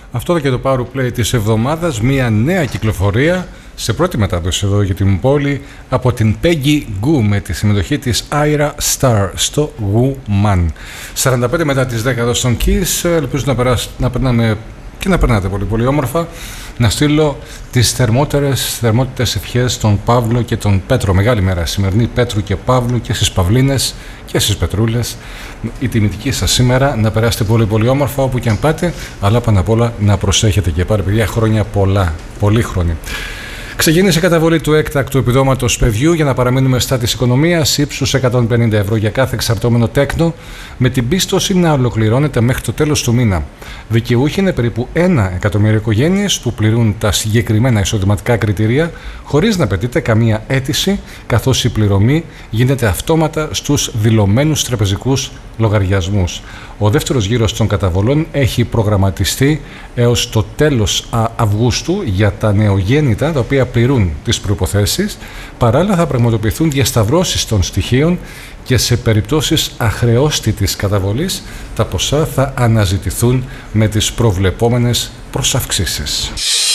Αυτό και το Powerplay της εβδομάδας, μια νέα κυκλοφορία σε πρώτη μετάδοση εδώ για την πόλη από την Peggy Gou με τη συμμετοχή της Ira Star στο Woman. 45 μετά τις 10 εδώ στον Kiss. Ελπίζω να περνάμε και να περνάτε πολύ πολύ όμορφα. Να στείλω τις θερμότερες ευχές στον Παύλο και τον Πέτρο. Μεγάλη μέρα σημερινή Πέτρου και Παύλου και στις Παυλίνες και στις Πετρούλες. Η τιμητική σας σήμερα, να περάσετε πολύ πολύ όμορφα όπου και αν πάτε, αλλά πάνω απ' όλα να προσέχετε και πάρε παιδιά χρόνια πολλά, πολύ χρόνια. Ξεκίνησε η καταβολή του έκτακτου επιδόματος παιδιού για να παραμείνουμε στα της οικονομίας ύψους 150 ευρώ για κάθε εξαρτώμενο τέκνο, με την πίστοση να ολοκληρώνεται μέχρι το τέλος του μήνα. Δικαιούχοι είναι περίπου 1 εκατομμύριο οικογένειες που πληρούν τα συγκεκριμένα εισοδηματικά κριτήρια, χωρίς να απαιτείται καμία αίτηση, καθώς η πληρωμή γίνεται αυτόματα στους δηλωμένους τραπεζικούς λογαριασμούς. Ο δεύτερος γύρος των καταβολών έχει προγραμματιστεί έως το τέλος Αυγούστου για τα νεογέννητα τα οποία πληρούν τις προϋποθέσεις. Παράλληλα θα πραγματοποιηθούν διασταυρώσεις των στοιχείων και σε περιπτώσεις αχρεώστητης καταβολής τα ποσά θα αναζητηθούν με τις προβλεπόμενες προσαυξήσεις.